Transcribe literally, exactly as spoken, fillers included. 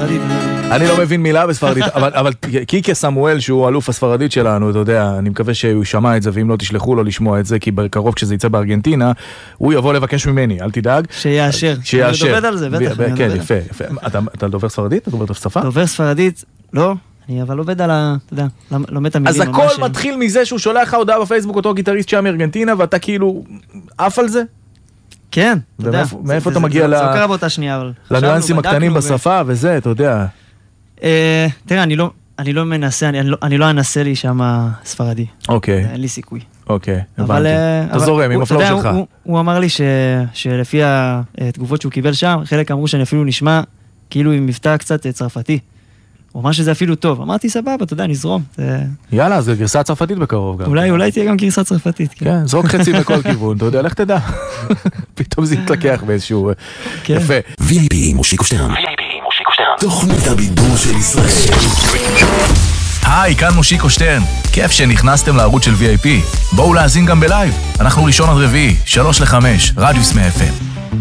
בספרדית. אני לא מבין מילה בספרדית, אבל קיקה סמואל, שהוא אלוף הספרדית שלנו, אתה יודע, אני מקווה שהוא שמע את זה, ואם לא תשלחו לו לשמוע את זה, כי בקרוב כשזה יצא בארגנטינה, הוא יבוא לבקש ממני, אל תדאג. שיאשר. שיאשר. אני דובד על זה, בטח. כן, יפה, יפה. אתה דובר ספרדית? אתה דובר את השפה? דובר ספרדית, לא. אני אבל עובד על ה... אתה יודע, לומד את המילים. אז הכל מתחיל מזה שהוא שולח לך הודעה בפייסבוק, אותו גיטריסט שם מארגנטינה, ואתה כאילו עף על זה? כן, אתה יודע. מאיפה אתה מגיע זה לא קרה באותה שנייה, אבל... לניואנסים הקטנים בשפה וזה, אתה יודע. תראה, אני לא מנסה, אני לא אנסה לי שם ספרדי. אוקיי. אין לי סיכוי. אוקיי, הבנתי. אתה זורם עם הפלואו שלך. הוא אמר לי שלפי התגובות שהוא קיבל שם, חלק אמרו שאני אפילו נשמע כאילו עם מבטא קצת צרפתי. הוא אמר שזה אפילו טוב. אמרתי, סבבה, אתה יודע, נזרום. יאללה, זה גרסה צרפתית בקרוב גם. אולי, אולי תהיה גם גרסה צרפתית. כן, זרוק חצי בכל כיוון, אתה יודע, לך תדע. פתאום זה יתלקח באיזשהו... יפה. וי איי פי עם מושיקו שטרן. וי איי פי עם מושיקו שטרן. תוכנית הבידור של ישראל. היי, כאן מושיקו שטרן. כיף שנכנסתם לערוץ של וי איי פי. בואו להאזין גם בלייב. אנחנו ראשון עד רביעי, שלוש לחמש, רדיוס מאה אף אם.